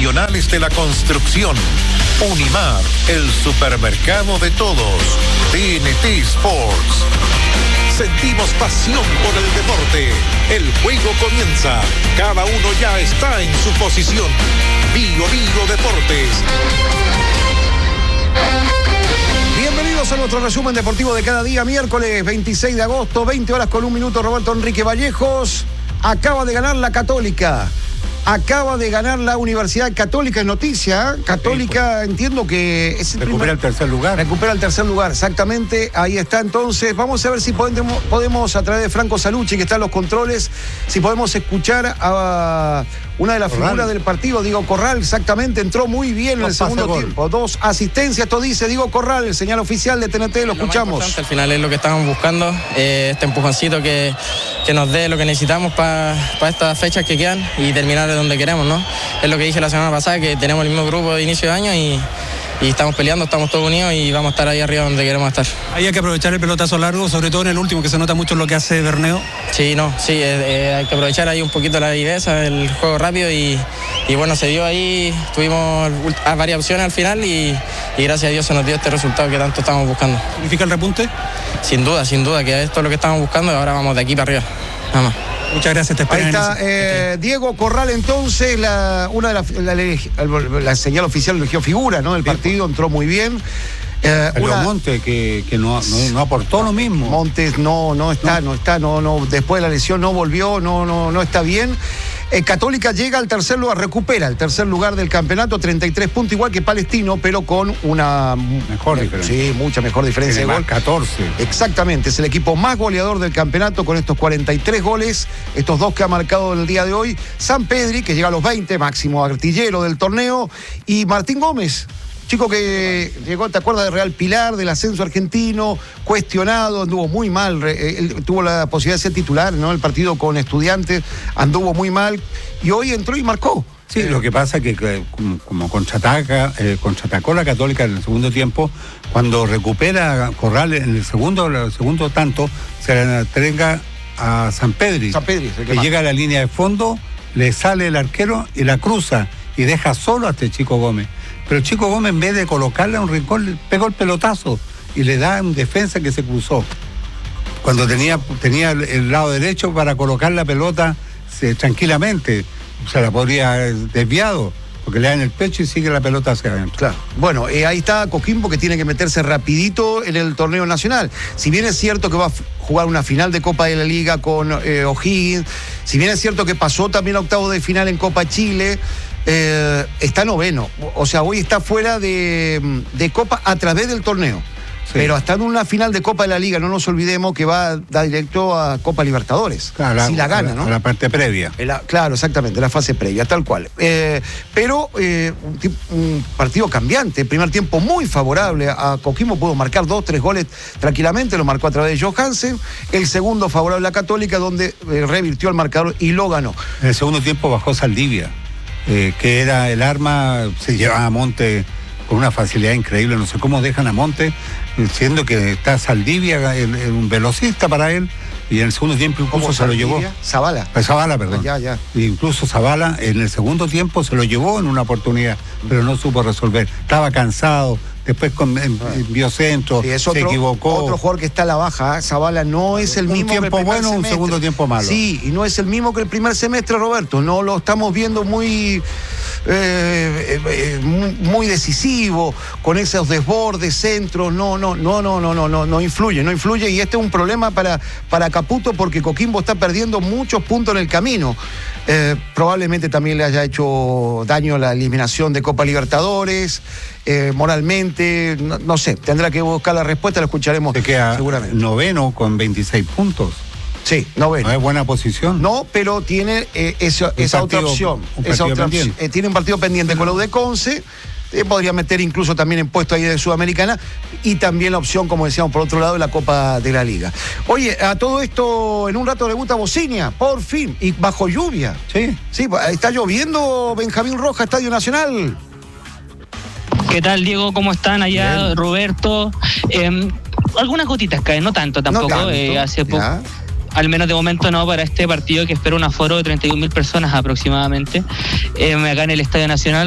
profesionales de la construcción. Unimar, el supermercado de todos. TNT Sports. Sentimos pasión por el deporte. El juego comienza. Cada uno ya está en su posición. Bio Deportes. Bienvenidos a nuestro resumen deportivo de cada día, miércoles 26 de agosto, 20 horas con 1 minuto. Roberto Enrique Vallejos. Acaba de ganar la Católica. Acaba de ganar la Universidad Católica, es noticia. Católica, entiendo que es recupera el tercer lugar. Recupera el tercer lugar, exactamente. Ahí está entonces. Vamos a ver si podemos a través de Franco Salucci, que está en los controles, si podemos escuchar a una de las figuras del partido, Diego Corral, exactamente. Entró muy bien en el segundo tiempo. 2 asistencias, esto dice Diego Corral, el señal oficial de TNT, lo escuchamos. Al final es lo que estamos buscando, este empujoncito que nos dé lo que necesitamos para estas fechas que quedan y terminar de donde queremos, ¿no? Es lo que dije la semana pasada, que tenemos el mismo grupo de inicio de año y estamos peleando, estamos todos unidos y vamos a estar ahí arriba donde queremos estar. Ahí hay que aprovechar el pelotazo largo, sobre todo en el último, que se nota mucho lo que hace Berneo. Sí, hay que aprovechar ahí un poquito la viveza, el juego rápido y bueno, se dio ahí, tuvimos varias opciones al final y gracias a Dios se nos dio este resultado que tanto estamos buscando. ¿Significa el repunte? Sin duda, que esto es lo que estamos buscando y ahora vamos de aquí para arriba, nada más. Muchas gracias, te espero. Ahí está Diego Corral, entonces, la señal oficial eligió figura, ¿no? El partido entró muy bien. Montes que no aportó lo mismo. Montes no está, después de la lesión no volvió, no está bien. Católica llega al tercer lugar, recupera el tercer lugar del campeonato, 33 puntos, igual que Palestino, pero con una mejor diferencia. Sí, mucha mejor diferencia de gol. 14. Exactamente, es el equipo más goleador del campeonato con estos 43 goles, estos 2 que ha marcado en el día de hoy. San Pedri, que llega a los 20, máximo artillero del torneo, y Martín Gómez, chico que llegó, ¿te acuerdas de Real Pilar, del ascenso argentino, cuestionado, anduvo muy mal, él tuvo la posibilidad de ser titular, ¿no? El partido con Estudiantes anduvo muy mal y hoy entró y marcó. Sí, lo que pasa es que como contraatacó la Católica en el segundo tiempo, cuando recupera Corral en el segundo tanto, se le entrega a San Pedri, que llega a la línea de fondo, le sale el arquero y la cruza y deja solo a este Chico Gómez. Pero Chico Gómez, en vez de colocarle a un rincón, pegó el pelotazo y le da un defensa que se cruzó. Cuando tenía el lado derecho para colocar la pelota tranquilamente, se la podría haber desviado, porque le da en el pecho y sigue la pelota hacia adentro. Claro. Bueno, ahí está Coquimbo, que tiene que meterse rapidito en el torneo nacional. Si bien es cierto que va a jugar una final de Copa de la Liga con O'Higgins, si bien es cierto que pasó también a octavos de final en Copa Chile, está noveno, o sea, hoy está fuera de Copa a través del torneo. Sí. Pero hasta en una final de Copa de la Liga, no nos olvidemos que va a dar directo a Copa Libertadores. Claro, si la gana, ¿no? A la parte previa. Claro, exactamente, la fase previa, tal cual. Pero un partido cambiante, primer tiempo muy favorable a Coquimbo, pudo marcar 2-3 goles tranquilamente, lo marcó a través de Johansen. El segundo favorable a Católica, donde revirtió el marcador y lo ganó. En el segundo tiempo bajó Saldivia, que era el arma, se llevaba a Monte con una facilidad increíble, no sé cómo dejan a Monte, siendo que está Saldivia, un velocista para él, y en el segundo tiempo incluso se lo llevó. Zavala, perdón. Ya. Incluso Zavala en el segundo tiempo se lo llevó en una oportunidad, pero no supo resolver. Estaba cansado, después envió centro, sí, se equivocó. Otro jugador que está a la baja, Zavala no es el mismo. Un tiempo bueno, un segundo tiempo malo. Sí, y no es el mismo que el primer semestre, Roberto. No lo estamos viendo muy decisivo, con esos desbordes, centros, no influye, y este es un problema para Caputo, porque Coquimbo está perdiendo muchos puntos en el camino. Probablemente también le haya hecho daño la eliminación de Copa Libertadores, moralmente, no sé, tendrá que buscar la respuesta, la escucharemos seguramente. Noveno con 26 puntos. Sí, noveno. No es buena posición. No, pero tiene esa otra opción. Tiene un partido pendiente con la U de Conce. Podría meter incluso también en puesto ahí de Sudamericana, y también la opción, como decíamos, por otro lado, de la Copa de la Liga. Oye, a todo esto, en un rato debuta Bocinia, por fin, y bajo lluvia. Sí, está lloviendo, Benjamín Rojas, Estadio Nacional. ¿Qué tal, Diego? ¿Cómo están allá? Bien. Roberto. Algunas gotitas caen, no tanto tampoco. No tanto, hace poco. Al menos de momento no, para este partido que espera un aforo de 31.000 personas aproximadamente, acá en el Estadio Nacional.